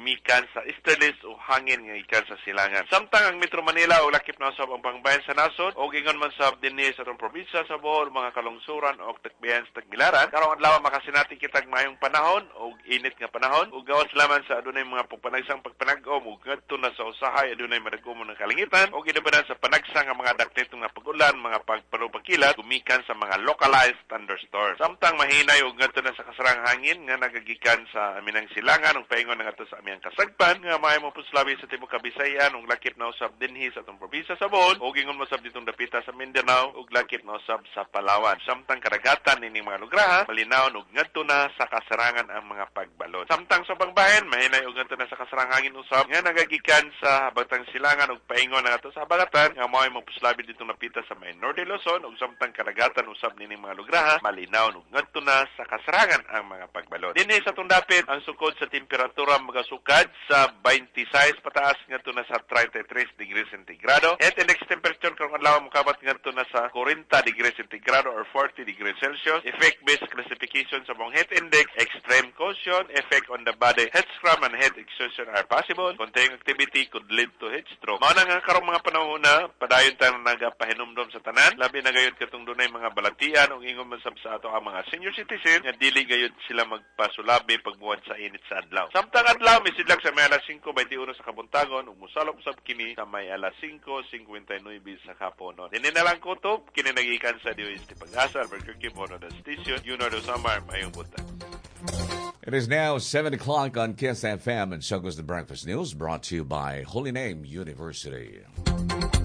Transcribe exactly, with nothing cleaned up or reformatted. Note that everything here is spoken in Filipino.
gumikan sa easterlies o hangin nga ikan sa silangan. Samtang ang Metro Manila o lakip na usab ang pangbayan sa nasod o gingon man sa dinhi sa atong probinsya sa Bohol, mga kalungsuran o takbayan sa Tagbilaran, karong adlaw makasinati kitag mayong panahon o init nga panahon ug gawas lamang sa adunay mga pagpanagsang pagpanag-om ug ngadto na sa usahay adunay madagom nga kalangitan o ginubanan sa panagsang nga mga daktitong nga pag-ulan, mga pagparupakilat gumikan sa mga localized thunderstorms. Samtang mahinay ug ngadto na sa kasarang hangin nga nagagikan sa aminang silangan ug paingon nga sa amiyang kasagpan nga may mo puslabi sa tibuok Kabisayan ug lakip na usab dinhi sa atong probinsya sa Bohol o gingon mo sab ditong dapita sa Mindanao ug lakip na usab sa Palawan. Samtang kadagatan nining mga lugraha malinaw ug ngadto na sa kasarangan ang mga pagbalod. Samtang sa pangbayan mahinay ug ngadto na sa kasarang hangin usab nga nagagikan sa habatang silangan ug paingon na ato sa habagatan nga mao mo puslabi ditong dapita sa may Norte Luzon ug samtang kadagatan usab nining mga lugraha malinaw ug ngadto na sa kasarangan ang mga pagbalod. Dinhi sa tundapit ang sukod sa temperatura magasukad sa twenty-six pataas ngadto na sa thirty-three degrees centigrado. Heat index temperature karong adlaw mokabat ngadto na sa forty degrees centigrado or forty degrees Celsius. Effect-based classification sa mong heat index, extreme caution, effect on the body, heat scrum and heat exhaustion are possible. Konting activity could lead to heat stroke. Mao na nga karong mga panahon na padayon tayo nagapahinumdom sa tanan. Labi na gayud katong dunay mga balatian ug ingon man sab sa ato ang mga senior citizen nga dili gayud sila magpasulabi pagbuhat sa init sa adlaw. Samtang adlaw misidlak sa may alas cinco twenty-one sa kabuntagon ug musalop usab kini sa may alas cinco fifty-nine sa kaponon. Dinhi na lang kutob kini nagikan sa D O S T Pag-asa, Albuquerque, Mono the Station, Junardo Samar, mayong buntag. It is now seven o'clock on Kiss F M, and so goes the Breakfast News, brought to you by Holy Name University.